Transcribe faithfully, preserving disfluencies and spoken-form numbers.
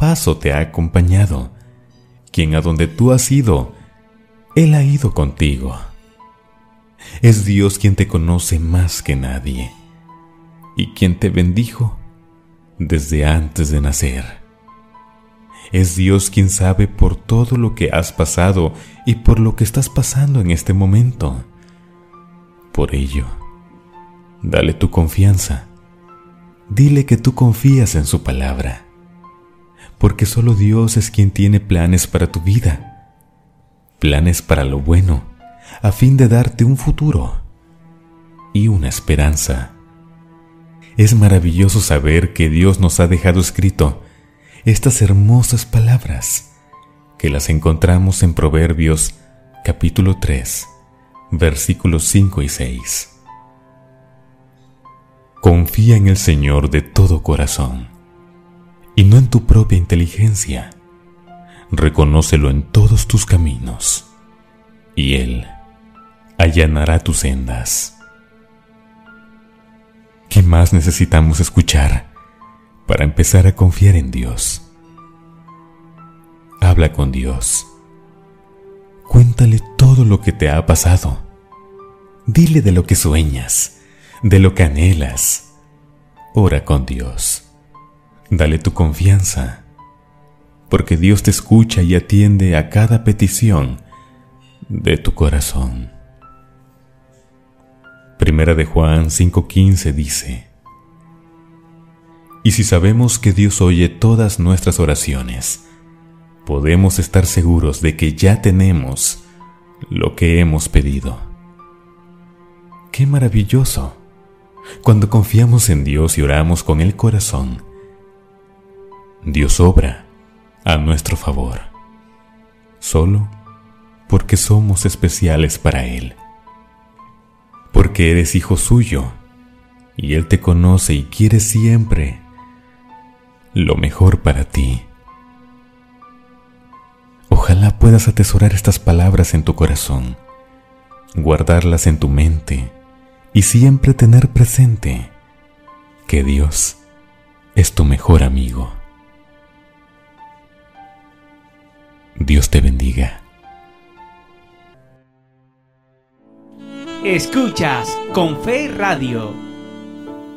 paso te ha acompañado, quien a donde tú has ido, Él ha ido contigo. Es Dios quien te conoce más que nadie y quien te bendijo desde antes de nacer. Es Dios quien sabe por todo lo que has pasado y por lo que estás pasando en este momento. Por ello, dale tu confianza. Dile que tú confías en su palabra, porque solo Dios es quien tiene planes para tu vida, planes para lo bueno, a fin de darte un futuro y una esperanza. Es maravilloso saber que Dios nos ha dejado escrito estas hermosas palabras, que las encontramos en Proverbios capítulo tres, versículos cinco y seis. Confía en el Señor de todo corazón, y no en tu propia inteligencia. Reconócelo en todos tus caminos, y Él allanará tus sendas. ¿Qué más necesitamos escuchar para empezar a confiar en Dios? Habla con Dios. Cuéntale todo lo que te ha pasado. Dile de lo que sueñas, de lo que anhelas. Ora con Dios. Dale tu confianza, porque Dios te escucha y atiende a cada petición de tu corazón. Primera de Juan cinco quince dice: Y si sabemos que Dios oye todas nuestras oraciones, podemos estar seguros de que ya tenemos lo que hemos pedido. ¡Qué maravilloso! Cuando confiamos en Dios y oramos con el corazón, Dios obra a nuestro favor, solo porque somos especiales para Él. Porque eres hijo suyo, y Él te conoce y quiere siempre lo mejor para ti. Ojalá puedas atesorar estas palabras en tu corazón, guardarlas en tu mente y siempre tener presente que Dios es tu mejor amigo. Dios te bendiga. Escuchas Con Fe Radio.